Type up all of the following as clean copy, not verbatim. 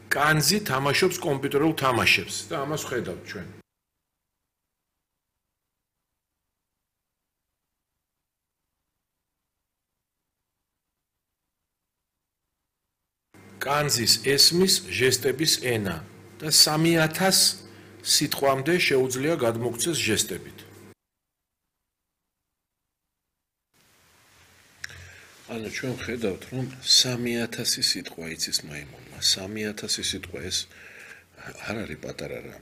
კანძი თამაშობს კომპიუტერულ თამაშებს და ამას ხედავთ ჩვენ. კანძის ესმის ჟესტების ენა და 3000 სიტყვამდე შეუძლია გადმოგვცეს ჟესტებით. ანუ ჩვენ ხედავთ, რომ 3000 სიტყვა იცის მაიმუნმა. 3000 სიტყვა ეს არ არის პატარა რამ.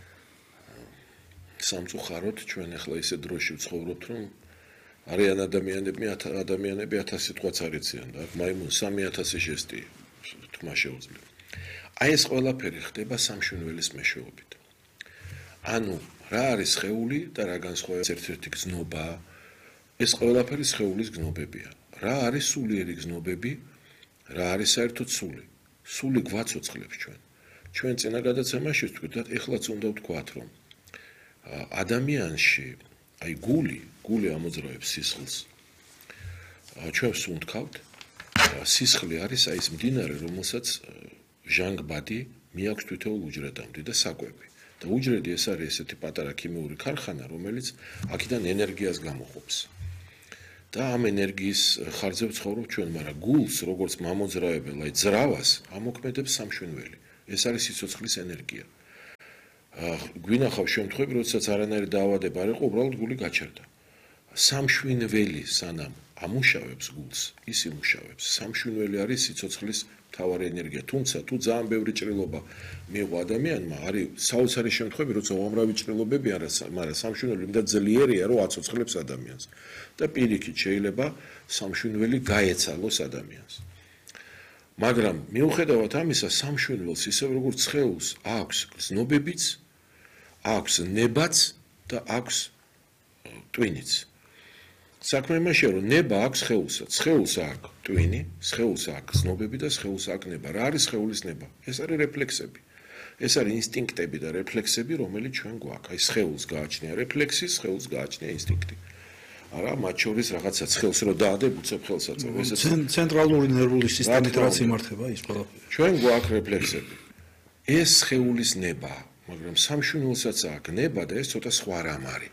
სამწუხაროდ ჩვენ ახლა ისე დროში ვცხოვრობთ, რომ არიან ადამიანები 1000 სიტყვაც არ იციან და მაიმუნ 3000 ჟესტი თქმა შეუძლია. აი ეს ყველაფერი ხდება სამშვენველის მეშვეობით. ანუ რა არის სხეული და რა განსხვავება ერთ-ერთი გზნობა? ეს ყველაფერი სხეულის გზნობებია. რა არის სულიერი გზნობები? რა არის საერთოდ სული? სული გვაცოცხლებს ჩვენ. ჩვენ წინა გადაცემაში ვთქვით, ეხლაც უნდა ვთქვათ, რომ ადამიანში, აი გული ამოძრავებს სისხლს. ჩვენ ვსუნთქავთ. სისხლი არის აი ეს მდინარე, რომელსაც ჟანგბადი მიაქვს თითოეულ უჯრედამდე და საკვები. და უჯრედი ეს არის ესეთი პატარა ქიმიური ქარხანა, რომელიც აქედან ენერგიას გამოყოფს. და ამ ენერგიის ხარჯზე ვცხოვრობ ჩვენ, მაგრამ გულს, როგორც მამოძრავებელ, აი ძრავას ამოქმედებს სამშვენველი. ეს არის სიცოცხლის ენერგია. გვინახავს შემთხვევები, როდესაც არანაირი დაავადება არ იყო, უბრალოდ გული გაჩერდა. სამშვენველი სანამ ამუშავებს გულს, ის იმუშავებს. სამშვენველი არის სიცოცხლის მთავარი ენერგია. თუმცა თუ ძალიან ბევრი ჭრილობა მიიღო ადამიანმა, არის საოცარი შემთხვევები, როცა უამრავი ჭრილობები არის, მაგრამ სამშვენველი იმდან ძლიერია, რომ აცოცხლებს ადამიანს. და პირიქით შეიძლება სამშვენველი გაეცალოს ადამიანს. მაგრამ მიუხედავად ამისა, სამშვენველს ისე როგორც სხეულს აქვს გზნობებიც, აქვს ნებაც და აქვს ტვინიც. საქმე იმაშია, რომ ნება აქვს სხეულსაც. სხეულს აქვს ტვინი, სხეულს აქვს გზნობები და სხეულს აქვს ნება. რა არის სხეულის ნება? ეს არის რეფლექსები. ეს არის ინსტინქტები და რეფლექსები, რომელიც ჩვენ გვაქვს. აი სხეულს გააჩნია რეფლექსი, სხეულს გააჩნია ინსტინქტი. არა, მათ შორის რაღაცა სხეულს რო დაადებ, უცებ ხელსაც. ცენტრალური ნერვული სისტემით რაც იმართება ის ყველაფერი. ჩვენ გვაქვს რეფლექსები. ეს სხეულის ნება, მაგრამ სამშვენველსაც აქვს ნება და ეს ცოტა სხვა რამ არის.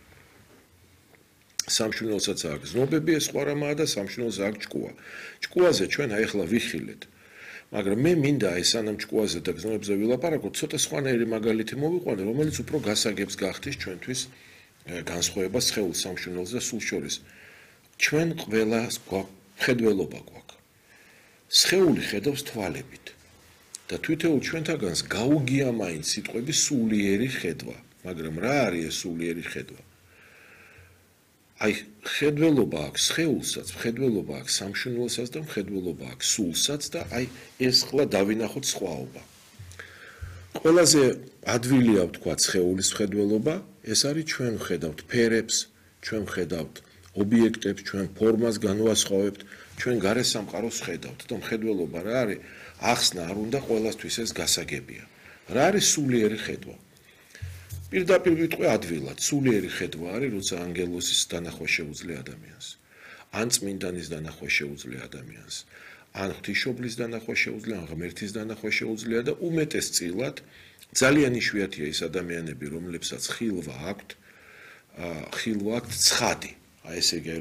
სამშვენველსაც აქვს გზნობები, ეს სხვა რამაა და სამშვენველს აქვს ჭკუა. ჭკუაზე ჩვენ აი ახლა ვიხილეთ. მაგრამ მე მინდა აი სანამ ჭკუაზე და გზნობებზე ვილაპარაკოთ, ცოტა სხვანაირი მაგალითი მოვიყვანე, რომელიც უფრო გასაგებს გახდის ჩვენთვის განსხვავება სხეულს, სამშვენველს და სულს შორის. ჩვენ ყველას ხედველობა გვაქვს. სხეული ხედავს თვალებით. და თვითეულ ჩვენთაგანს გაუგია მაინც სიტყვები სულიერი ხედვა. მაგრამ რა არის ეს სულიერი ხედვა? აი ხედველობა აქვს სხეულსაც, ხედველობა აქვს სამშვენველსაც და ხედველობა აქვს სულსაც და აი ეს ხლა დავინახოთ სხვაობა. ყველაზე ადვილია ვთქვათ სხეულის ხედველობა, ეს არის ჩვენ ვხედავთ ფერებს, ჩვენ ვხედავთ ობიექტებს, ჩვენ ფორმას განვასხვავებთ, ჩვენ გარე სამყაროს ვხედავთ და მხედველობა რა არის? ახსნა არ უნდა ყველასთვის ეს გასაგებია. რა არის სულიერი ხედვა? პირდაპირ ვიტყვი ადვილად, სულიერი ხედვა არის, როცა ანგელოსის დანახვა შეუძლია ადამიანს. ან წმინდანის დანახვა შეუძლია ადამიანს. ან ღვთისმშობლის დანახვა შეუძლია, ან ღმერთის დანახვა შეუძლია და უმეტესწილად ძალიან იშვიათია ის ადამიანები, რომლებსაც ხილვა აქვთ ცხადი. აი ესე იგი